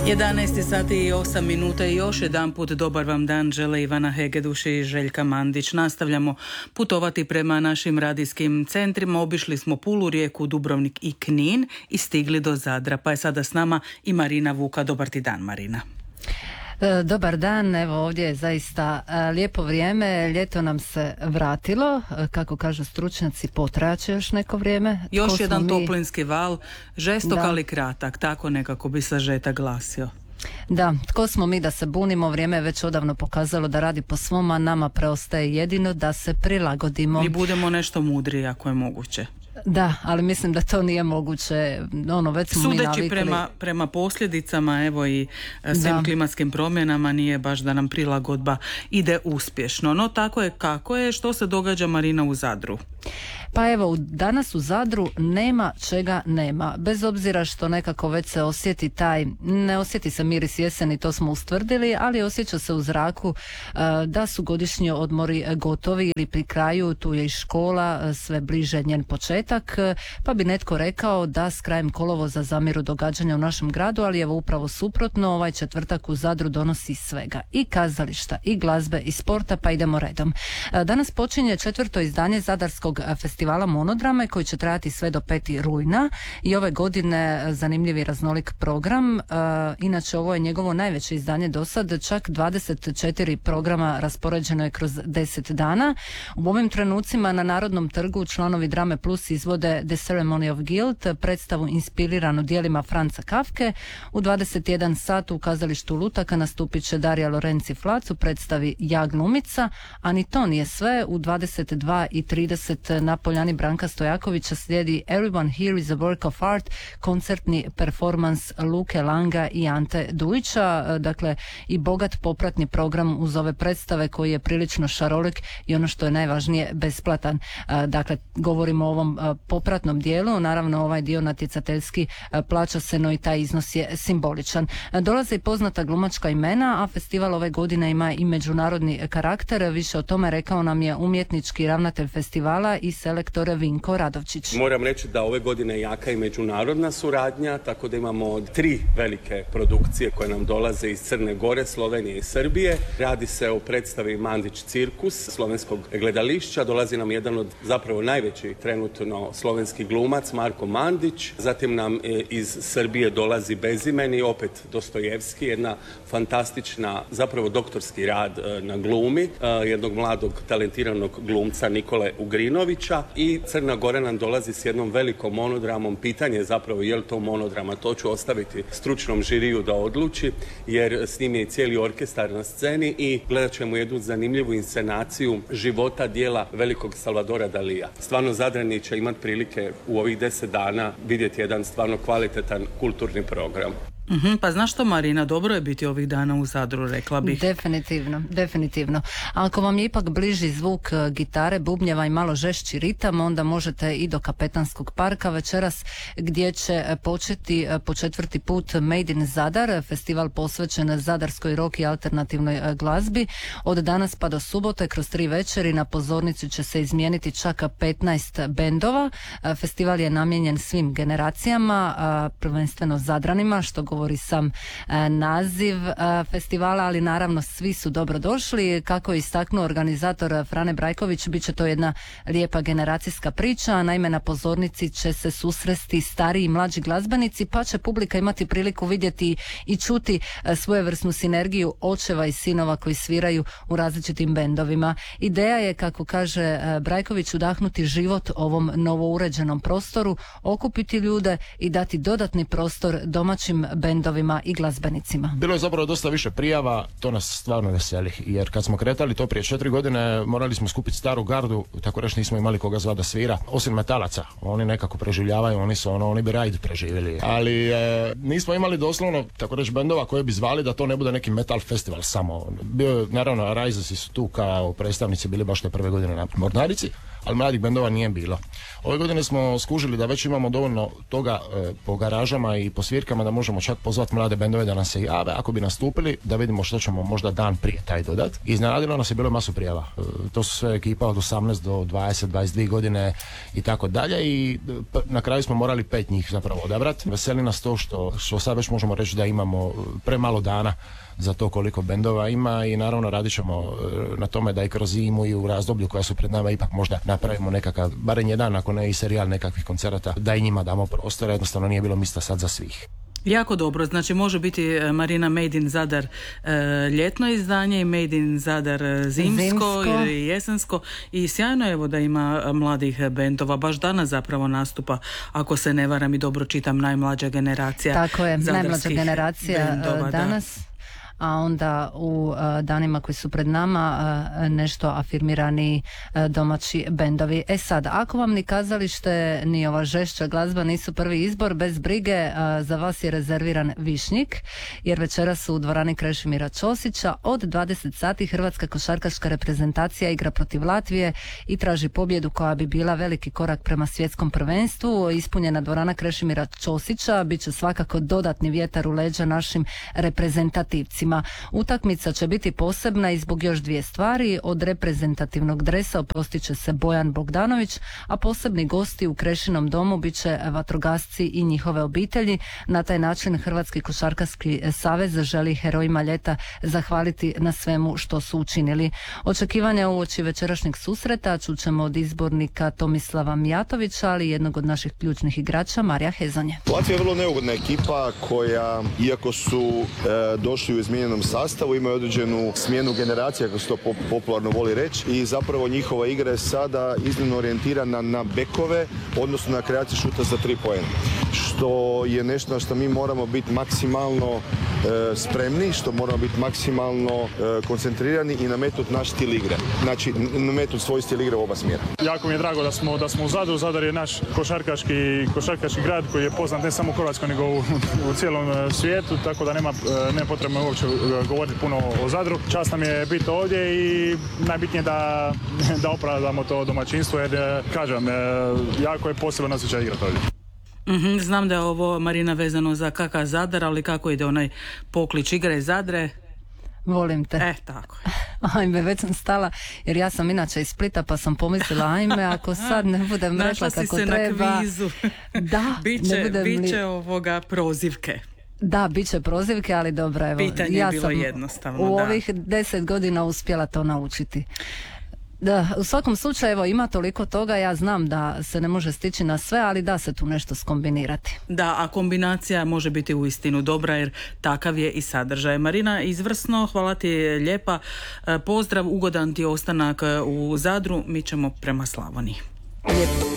11 sati i 8 minuta i još jedan put dobar vam dan žele Ivana Hegeduš i Željka Mandić. Nastavljamo putovati prema našim radijskim centrima. Obišli smo Pulu, Rijeku, Dubrovnik i Knin i stigli do Zadra. Pa je sada s nama i Marina Vuka. Dobar ti dan, Marina. Dobar dan, evo ovdje je zaista lijepo vrijeme, ljeto nam se vratilo, kako kažu stručnjaci potrajaće još neko vrijeme. Još jedan toplinski val, žestok ali kratak, tako nekako bi sažetak glasio. Da, tko smo mi da se bunimo, vrijeme je već odavno pokazalo da radi po svom, a nama preostaje jedino da se prilagodimo. I budemo nešto mudriji ako je moguće. Da, ali mislim da to nije moguće, već smo mi navikli. Sudeći prema posljedicama, evo i svim klimatskim promjenama, nije baš da nam prilagodba ide uspješno. No tako je kako je. Što se događa, Marina, u Zadru? Pa evo, danas u Zadru nema čega nema. Bez obzira što nekako već se osjeti ne osjeti se miris jeseni, to smo ustvrdili, ali osjeća se u zraku da su godišnji odmori gotovi ili pri kraju, tu je i škola, sve bliže njen početak, pa bi netko rekao da s krajem kolovoza zamiru događanja u našem gradu, ali evo upravo suprotno, ovaj četvrtak u Zadru donosi svega, i kazališta, i glazbe, i sporta, pa idemo redom. Danas počinje 4. izdanje Zadarskog festivala Monodrame koji će trajati sve do 5. rujna i ove godine zanimljiv i raznolik program. Inače, ovo je njegovo najveće izdanje do sad, čak 24 programa raspoređeno je kroz 10 dana. U ovim trenucima na Narodnom trgu članovi Drame Plus izvode The Ceremony of Guilt, predstavu inspiriranu djelima Franza Kafke. U 21 sat u kazalištu Lutaka nastupit će Darija Lorenzi Flac u predstavi Ja glumica, a ni to nije sve. U 22:30 na Poljani Branka Stojakovića slijedi Everyone Here is a Work of Art, koncertni performans Luke Langa i Ante Dujića, dakle i bogat popratni program uz ove predstave koji je prilično šarolik i ono što je najvažnije besplatan. Dakle, govorimo o ovom popratnom dijelu, naravno ovaj dio natjecateljski plaća se, no i taj iznos je simboličan. Dolaze i poznata glumačka imena, a festival ove godine ima i međunarodni karakter. Više o tome rekao nam je umjetnički ravnatelj festivala i selektor Vinko Radovčić. Moram reći da ove godine jaka i međunarodna suradnja, tako da imamo 3 velike produkcije koje nam dolaze iz Crne Gore, Slovenije i Srbije. Radi se o predstavi Mandić cirkus slovenskog gledališća. Dolazi nam jedan od zapravo najvećih trenutno slovenskih glumac, Marko Mandić. Zatim nam iz Srbije dolazi Bezimeni, opet Dostojevski, jedna fantastična, zapravo doktorski rad na glumi, jednog mladog talentiranog glumca Nikole Ugrinovića. I Crna Gora nam dolazi s jednom velikom monodramom. Pitanje je zapravo je li to monodrama, to ću ostaviti stručnom žiriju da odluči, jer s njim je i cijeli orkestar na sceni i gledat ćemo jednu zanimljivu inscenaciju života dijela velikog Salvadora Dalija. Stvarno Zadrani će imati prilike u ovih 10 dana vidjeti jedan stvarno kvalitetan kulturni program. Pa znaš što, Marina, dobro je biti ovih dana u Zadru, rekla bih. Definitivno. Ako vam je ipak bliži zvuk gitare, bubnjeva i malo žešći ritam, onda možete i do Kapetanskog parka večeras, gdje će početi po 4. put Made in Zadar, festival posvećen zadarskoj rock i alternativnoj glazbi. Od danas pa do subote kroz 3 večeri na pozornici će se izmijeniti čak 15 bendova. Festival je namijenjen svim generacijama, prvenstveno Zadranima, što govori sam naziv festivala, ali naravno svi su dobrodošli. Kako je istaknuo organizator Frane Brajković, bit će to jedna lijepa generacijska priča. Naime, na pozornici će se susresti stariji i mlađi glazbenici, pa će publika imati priliku vidjeti i čuti svojevrsnu sinergiju očeva i sinova koji sviraju u različitim bendovima. Ideja je, kako kaže Brajković, udahnuti život ovom novouređenom prostoru, okupiti ljude i dati dodatni prostor domaćim bendovima i glazbenicima. Bilo je zapravo dosta više prijava, to nas stvarno veseli, jer kad smo kretali to prije 4 godine morali smo skupiti staru gardu, tako reći nismo imali koga zva da svira, osim metalaca, oni nekako preživljavaju, oni bi rajd preživjeli, ali nismo imali doslovno, tako reći, bendova koje bi zvali da to ne bude neki metal festival samo. Bio je, naravno, Rises su tu kao predstavnici bili baš te prve godine na Mornarici, ali mladih bendova nije bilo. Ove godine smo skužili da već imamo dovoljno toga po garažama i po svirkama da možemo čak pozvati mlade bendove da nam se jave ako bi nastupili, da vidimo što ćemo možda dan prije taj dodat. Iznenadilo nas je bilo masu prijava. To su sve ekipa od 18 do 20, 22 godine i tako dalje i na kraju smo morali 5 njih zapravo odabrati. Veseli nas to što sad već možemo reći da imamo premalo dana za to koliko bendova ima i naravno radit ćemo na tome da i kroz zimu i u razdoblju koja su pred nama ipak možda napravimo nekakav, barem jedan ako ne i serijal nekakvih koncerata, da i njima damo prostora, jednostavno nije bilo mjesta sad za svih. Jako dobro, znači može biti Marina Made in Zadar ljetno izdanje i Made in Zadar zimsko ili jesensko i sjajno je evo da ima mladih bendova, baš danas zapravo nastupa, ako se ne varam i dobro čitam, najmlađa generacija. Tako je, najmlađa generacija bendova, danas. Da. A onda u danima koji su pred nama nešto afirmirani domaći bendovi. Sad, ako vam ni kazalište ni ova žešća glazba nisu prvi izbor, bez brige, za vas je rezerviran Višnjik, jer večeras u dvorani Krešimira Ćosića od 20 sati hrvatska košarkaška reprezentacija igra protiv Latvije i traži pobjedu koja bi bila veliki korak prema svjetskom prvenstvu. Ispunjena dvorana Krešimira Ćosića bit će svakako dodatni vjetar u leđa našim reprezentativcima. Utakmica će biti posebna i zbog još dvije stvari. Od reprezentativnog dresa oprostit će se Bojan Bogdanović, a posebni gosti u Krešinom domu bit će vatrogasci i njihove obitelji. Na taj način Hrvatski košarkaški savez želi herojima ljeta zahvaliti na svemu što su učinili. Očekivanja uoči večerašnjeg susreta čućemo od izbornika Tomislava Mijatovića, ali jednog od naših ključnih igrača, Marija Hezonje. Latvija je vrlo neugodna ekipa koja, iako su došli u izmijenjenom sastavu, imaju određenu smjenu generacija, kako se to popularno voli reći, i zapravo njihova igra je sada iznimno orijentirana na bekove, odnosno na kreaciju šuta za 3 poena. Što je nešto na što mi moramo biti maksimalno spremni, što moramo biti maksimalno koncentrirani i nametnuti naš stil igre. Znači, nametnuti svoj stil igre u oba smjera. Jako mi je drago da smo u Zadru. Zadar je naš košarkaški grad koji je poznat ne samo u Hrvatskoj, nego u cijelom svijetu, tako da nema potrebe uopće govoriti puno o Zadru. Čast nam je biti ovdje i najbitnije da opravdamo to domaćinstvo, jer kažem, jako je posebno osjećaj igrati ovdje. Znam da je ovo, Marina, vezano za KK Zadar, ali kako ide onaj poklič igre Zadre? Volim te. Tako. Ajme, već sam stala, jer ja sam inače iz Splita, pa sam pomislila, ajme, ako sad ne budem rekla kako treba. Našla si se na kvizu. Da, biće ovoga prozivke. Da, bit će prozivke, ali dobro, evo. Pitanje je bilo jednostavno. U ovih 10 godina uspjela to naučiti. Da, u svakom slučaju, evo, ima toliko toga, ja znam da se ne može stići na sve, ali da se tu nešto skombinirati. Da, a kombinacija može biti uistinu dobra, jer takav je i sadržaj. Marina, izvrsno, hvala ti lijepa, pozdrav, ugodan ti ostanak u Zadru, mi ćemo prema Slavoniji. Lijepo.